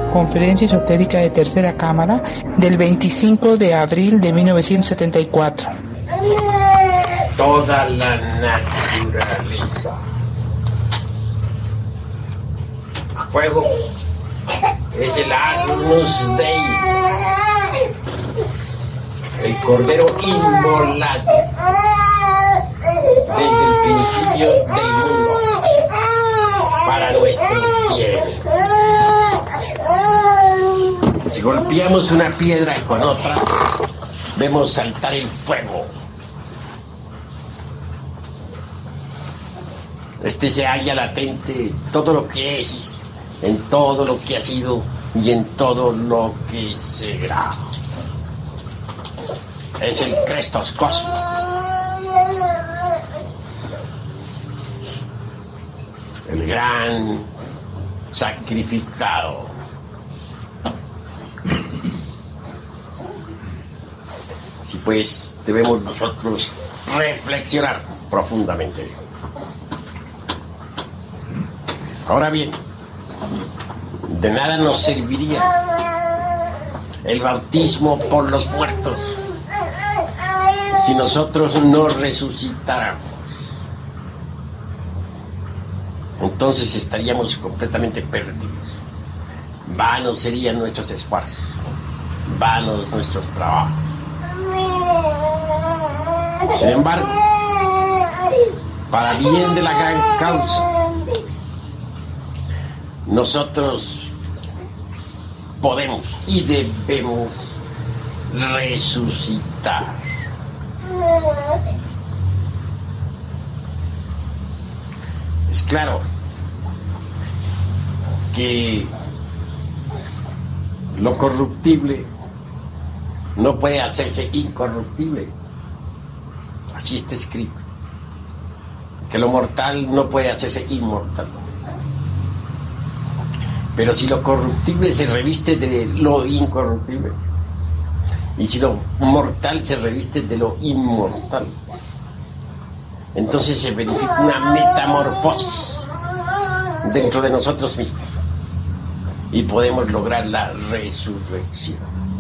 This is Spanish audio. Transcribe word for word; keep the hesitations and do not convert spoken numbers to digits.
Conferencia Esotérica de Tercera Cámara del veinticinco de abril de mil novecientos setenta y cuatro. Toda la naturaleza. Fuego es el Agnus Dei, el Cordero inmolado desde el principio del mundo para nuestro bien. Si golpeamos una piedra con otra, vemos saltar el fuego. Este se halla latente todo lo que es, en todo lo que ha sido y en todo lo que será. Es el Crestos Cosmos. El gran sacrificado. Así pues, debemos nosotros reflexionar profundamente. Ahora bien, de nada nos serviría el bautismo por los muertos si nosotros no resucitáramos. Entonces estaríamos completamente perdidos. Vanos serían nuestros esfuerzos, vanos nuestros trabajos. Sin embargo, para bien de la gran causa, nosotros podemos y debemos resucitar. Es claro que lo corruptible no puede hacerse incorruptible. Así está escrito. Que lo mortal no puede hacerse inmortal. Pero si lo corruptible se reviste de lo incorruptible, y si lo mortal se reviste de lo inmortal, entonces se verifica una metamorfosis dentro de nosotros mismos y podemos lograr la resurrección.